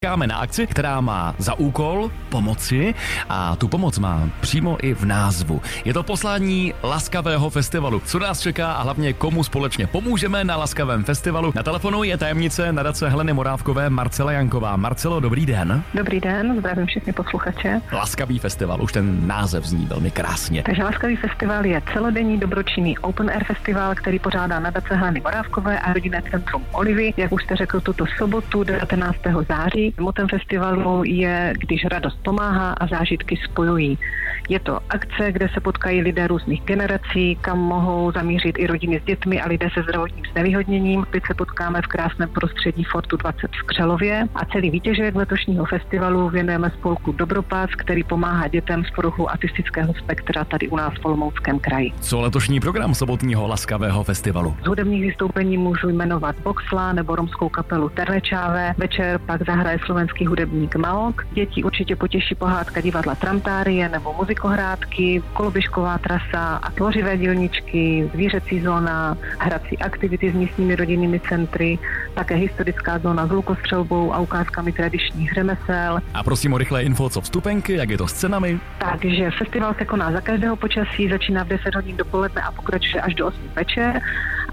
Čekáme na akci, která má za úkol pomoci a tu pomoc má přímo i v názvu. Je to poslání Laskavého festivalu. Co nás čeká a hlavně komu společně pomůžeme na Laskavém festivalu? Na telefonu je tajemnice nadace Heleny Morávkové Marcela Janková. Marcelo, dobrý den. Dobrý den, zdravím všechny posluchače. Laskavý festival, už ten název zní velmi krásně. Takže Laskavý festival je celodenní dobročinný open air festival, který pořádá nadace Heleny Morávkové a rodinné centrum Olivy, jak už jste řekl, tuto sobotu 19. září. Motem festivalu je, když radost pomáhá a zážitky spojují. Je to akce, kde se potkají lidé různých generací, kam mohou zamířit i rodiny s dětmi a lidé se zdravotním znevýhodněním. Teď se potkáme v krásném prostředí Fortu 20 v Křelově a celý výtěžek letošního festivalu věnujeme spolku Dobropas, který pomáhá dětem s poruchou autistického spektra tady u nás v Olomouckém kraji. Co letošní program sobotního Laskavého festivalu? Z hudebních vystoupení můžu jmenovat Boxla nebo romskou kapelu Terlečáve. Večer pak zahraje slovenský hudebník Maok. Děti určitě potěší pohádka divadla Tramtárie nebo muzikohrádky, koloběžková trasa a tvořivé dílničky, zvířecí zóna, hrací aktivity s místními rodinnými centry, také historická zóna s lukostřelbou a ukázkami tradičních řemesel. A prosím o rychlé info, co vstupenky, jak je to s cenami? Takže festival se koná za každého počasí, začíná v 10 hodin dopoledne a pokračuje až do 8 večer.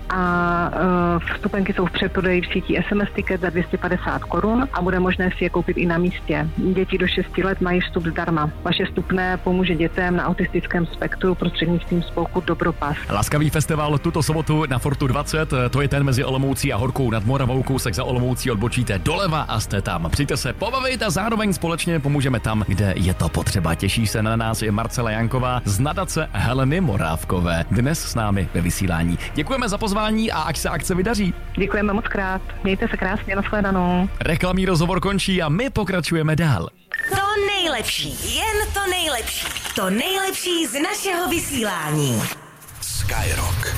A vstupenky jsou v předprodeji v síti SMS Ticket za 250 korun a bude možné si je koupit i na místě. Děti do 6 let mají vstup zdarma. Vaše vstupné pomůže dětem na autistickém spektru prostřednictvím spolku Dobropas. Laskavý festival tuto sobotu na Fortu 20, to je ten mezi Olomoucí a Horkou nad Moravou, kousek za Olomoucí odbočíte doleva a jste tam. Přijďte se pobavit a zároveň společně pomůžeme tam, kde je to potřeba. Těší se na nás je Marcela Janková z nadace Heleny Morávkové. Dnes s námi ve vysílání. Děkujeme za pozvání a ať se akce vydaří. Děkujeme moc krát. Mějte se krásně, nashledanou. Reklamní rozhovor končí a my pokračujeme dál. To nejlepší, jen to nejlepší. To nejlepší z našeho vysílání. Skyrock.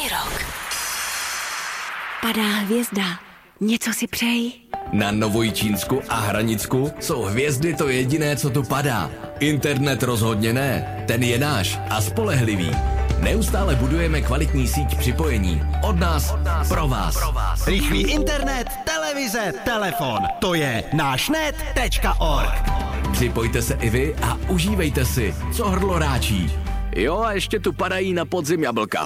Padá hvězda. Něco si přeji. Na Novojčínsku a Hranicku jsou hvězdy to jediné, co tu padá. Internet rozhodně ne, ten je náš a spolehlivý. Neustále budujeme kvalitní síť připojení. Od nás pro vás. Rychlý internet, televize, telefon. To je nášnet.org. Připojte se i vy a užívejte si, co hrdlo ráčí. Jo, a ještě tu padají na podzim jablka.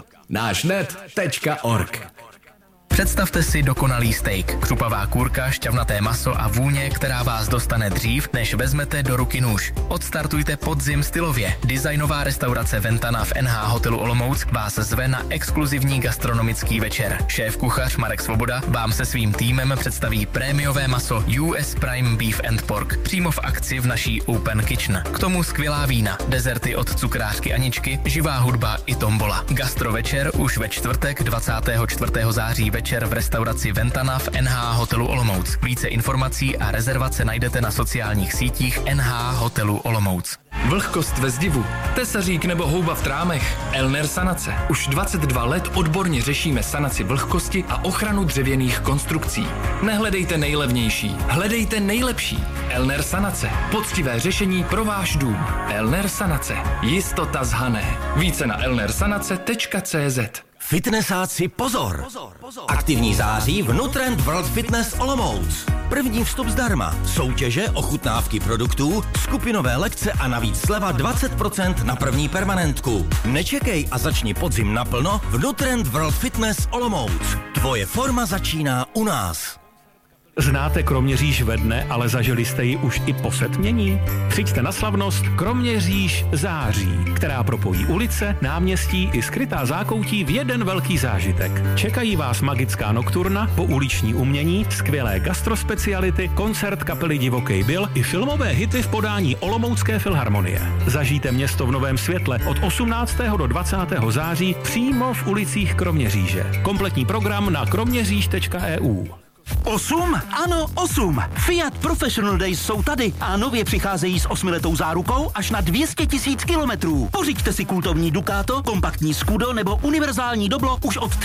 nášnet.org. Představte si dokonalý steak, křupavá kůrka, šťavnaté maso a vůně, která vás dostane dřív, než vezmete do ruky nůž. Odstartujte podzim stylově. Designová restaurace Ventana v NH hotelu Olomouc vás zve na exkluzivní gastronomický večer. Šéf kuchař Marek Svoboda vám se svým týmem představí prémiové maso US Prime Beef and Pork přímo v akci v naší Open Kitchen. K tomu skvělá vína, dezerty od cukrářky Aničky, živá hudba i tombola. Gastrovečer už ve čtvrtek 24. září večer v restauraci Ventana v NH hotelu Olomouc. Více informací a rezervace najdete na sociálních sítích NH hotelu Olomouc. Vlhkost ve zdivu, tesařík nebo houba v trámech. Elner Sanace. Už 22 let odborně řešíme sanaci vlhkosti a ochranu dřevěných konstrukcí. Nehledejte nejlevnější, hledejte nejlepší. Elner Sanace. Poctivé řešení pro váš dům. Elner Sanace. Jistota z Hané. Více na elnersanace.cz. Fitnessáci pozor! Aktivní září v Nutrend World Fitness Olomouc. První vstup zdarma, soutěže, ochutnávky produktů, skupinové lekce a navíc sleva 20% na první permanentku. Nečekej a začni podzim naplno v Nutrend World Fitness Olomouc. Tvoje forma začíná u nás. Znáte Kroměříž ve dne, ale zažili jste ji už i po setmění? Přijďte na slavnost Kroměříž září, která propojí ulice, náměstí i skrytá zákoutí v jeden velký zážitek. Čekají vás magická nokturna, pouliční umění, skvělé gastrospeciality, koncert kapely Divokej Bill i filmové hity v podání Olomoucké filharmonie. Zažijte město v novém světle od 18. do 20. září přímo v ulicích Kroměříže. Kompletní program na kroměříž.eu. 8? Ano, 8. Fiat Professional Days jsou tady a nově přicházejí s 8letou zárukou až na 200 000 kilometrů. Pořiďte si kultovní Ducato, kompaktní Scudo nebo univerzální Doblo už od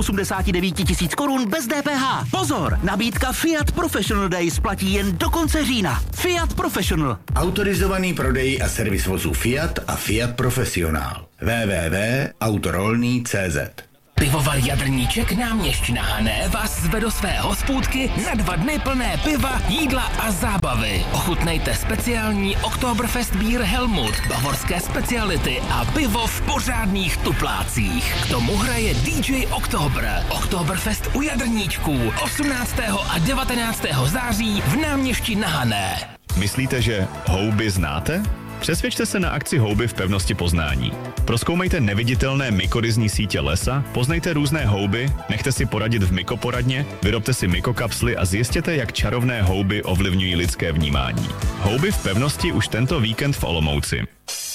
389 000 korun bez DPH. Pozor, nabídka Fiat Professional Days platí jen do konce října. Fiat Professional. Autorizovaný prodej a servis vozů Fiat a Fiat Professional. www.autorolný.cz Pivovar Jadrníček náměšť na Hané vás zve do své hospůdky na 2 dny plné piva, jídla a zábavy. Ochutnejte speciální Oktoberfest Bier Helmut, bavorské speciality a pivo v pořádných tuplácích. K tomu hraje DJ Oktober. Oktoberfest u Jadrníčků 18. a 19. září v náměšti na Hané. Myslíte, že houby znáte? Přesvědčte se na akci Houby v pevnosti Poznání. Prozkoumejte neviditelné mykorizní sítě lesa, poznejte různé houby, nechte si poradit v mykoporadně, vyrobte si mykokapsly a zjistěte, jak čarovné houby ovlivňují lidské vnímání. Houby v pevnosti už tento víkend v Olomouci.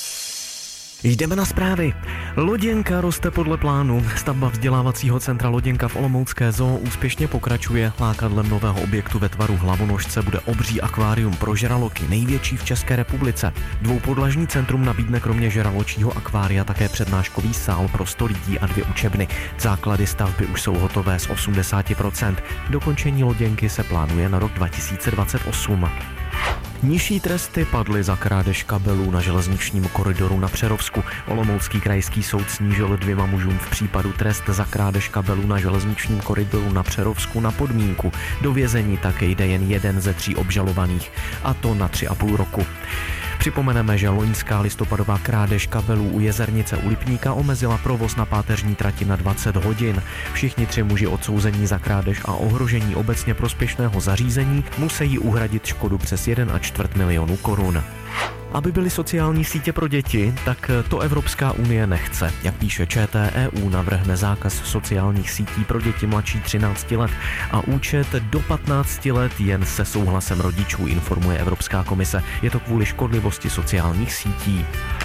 Jdeme na zprávy. Loděnka roste podle plánu. Stavba vzdělávacího centra Loděnka v Olomoucké zoo úspěšně pokračuje. Lákadlem nového objektu ve tvaru hlavonožce bude obří akvárium pro žraloky, největší v České republice. Dvoupodlažní centrum nabídne kromě žraločího akvária také přednáškový sál pro 100 lidí a 2 učebny. Základy stavby už jsou hotové z 80%. Dokončení Loděnky se plánuje na rok 2028. Nižší tresty padly za krádež kabelů na železničním koridoru na Přerovsku. Olomoucký krajský soud snížil 2 mužům v případu trest za krádež kabelů na železničním koridoru na Přerovsku na podmínku. Do vězení také jde jen 1 ze 3 obžalovaných, a to na 3,5 roku. Připomeneme, že loňská listopadová krádež kabelů u Jezernice u Lipníka omezila provoz na páteřní trati na 20 hodin. Všichni 3 muži odsouzení za krádež a ohrožení obecně prospěšného zařízení musí uhradit škodu přes 1,25 milionu korun. Aby byly sociální sítě pro děti, tak to Evropská unie nechce. Jak píše ČT, navrhne zákaz sociálních sítí pro děti mladší 13 let a účet do 15 let jen se souhlasem rodičů, informuje Evropská komise. Je to kvůli škodlivosti sociálních sítí.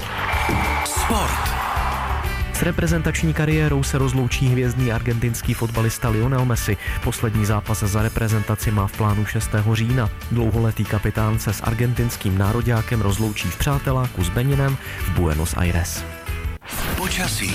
Sport. S reprezentační kariérou se rozloučí hvězdný argentinský fotbalista Lionel Messi. Poslední zápas za reprezentaci má v plánu 6. října. Dlouholetý kapitán se s argentinským nároďákem rozloučí v přáteláku s Beninem v Buenos Aires. Počasí.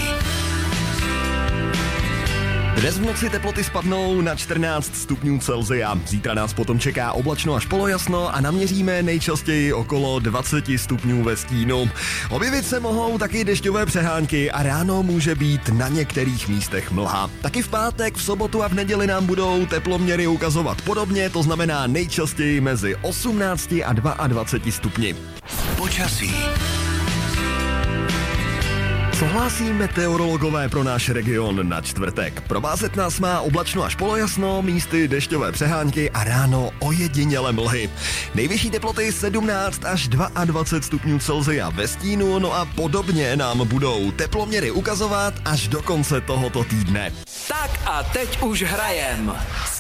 Dnes v noci teploty spadnou na 14 stupňů Celsia. Zítra nás potom čeká oblačno až polojasno a naměříme nejčastěji okolo 20 stupňů ve stínu. Objevit se mohou taky dešťové přehánky a ráno může být na některých místech mlha. Taky v pátek, v sobotu a v neděli nám budou teploměry ukazovat podobně, to znamená nejčastěji mezi 18 a 22 stupni. Počasí. Co hlásí meteorologové pro náš region na čtvrtek? Provázet nás má oblačno až polojasno, místy dešťové přehánky a ráno ojedinělé mlhy. Nejvyšší teploty 17 až 22 stupňů Celsia ve stínu, no a podobně nám budou teploměry ukazovat až do konce tohoto týdne. Tak a teď už hrajem.